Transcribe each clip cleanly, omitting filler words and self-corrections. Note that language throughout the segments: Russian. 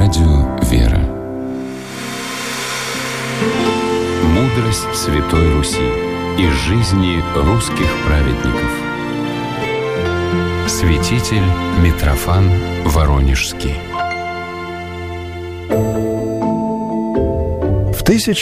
Радио «Вера». Мудрость Святой Руси из жизни русских праведников. Святитель Митрофан Воронежский. В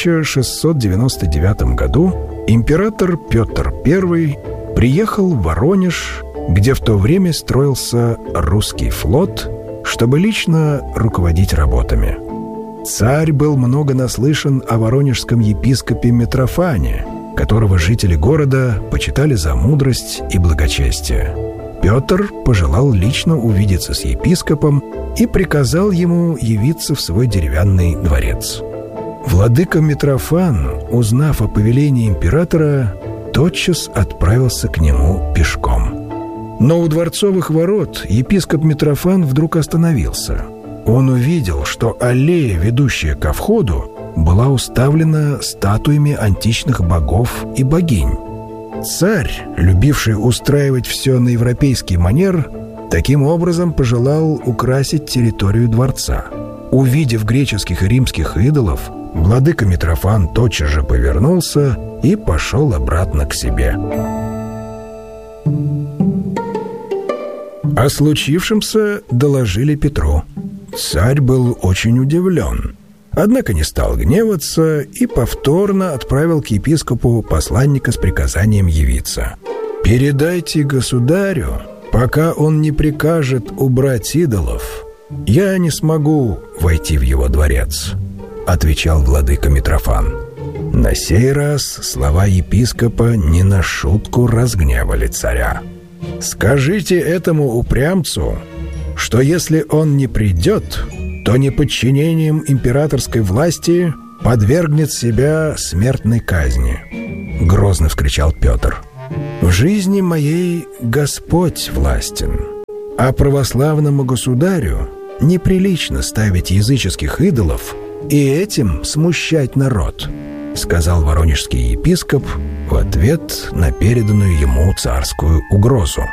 1699 году император Петр I приехал в Воронеж, где в то время строился русский флот, чтобы лично руководить работами. Царь был много наслышан о воронежском епископе Митрофане, которого жители города почитали за мудрость и благочестие. Петр пожелал лично увидеться с епископом и приказал ему явиться в свой деревянный дворец. Владыка Митрофан, узнав о повелении императора, тотчас отправился к нему пешком. Но у дворцовых ворот епископ Митрофан вдруг остановился. Он увидел, что аллея, ведущая ко входу, была уставлена статуями античных богов и богинь. Царь, любивший устраивать все на европейский манер, таким образом пожелал украсить территорию дворца. Увидев греческих и римских идолов, владыка Митрофан тотчас же повернулся и пошел обратно к себе. О случившемся доложили Петру. Царь был очень удивлен, однако не стал гневаться и повторно отправил к епископу посланника с приказанием явиться. «Передайте государю, пока он не прикажет убрать идолов, я не смогу войти в его дворец», — отвечал владыка Митрофан. На сей раз слова епископа не на шутку разгневали царя. «Скажите этому упрямцу, что если он не придет, то неподчинением императорской власти подвергнет себя смертной казни», — грозно вскричал Петр. «В жизни моей Господь властен, а православному государю неприлично ставить языческих идолов и этим смущать народ», — сказал воронежский епископ в ответ на переданную ему царскую угрозу.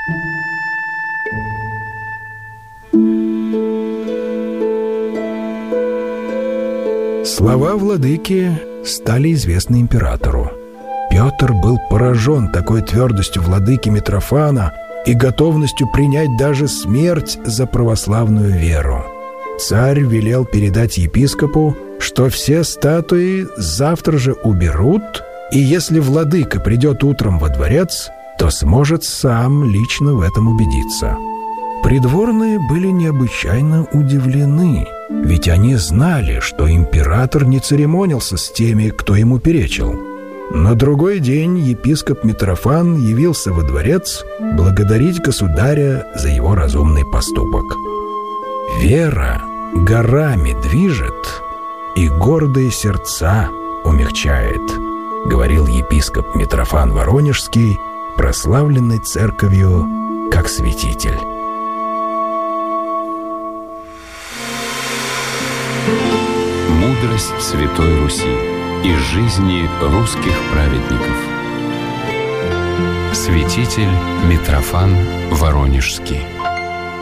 Слова владыки стали известны императору. Петр был поражен такой твердостью владыки Митрофана и готовностью принять даже смерть за православную веру. Царь велел передать епископу, что все статуи завтра же уберут, и если владыка придет утром во дворец, то сможет сам лично в этом убедиться. Придворные были необычайно удивлены, ведь они знали, что император не церемонился с теми, кто ему перечил. На другой день епископ Митрофан явился во дворец благодарить государя за его разумный поступок. «Вера горами движет и гордые сердца умягчает», — говорил епископ Митрофан Воронежский, прославленный церковью как святитель. Мудрость Святой Руси из жизни русских праведников. Святитель Митрофан Воронежский.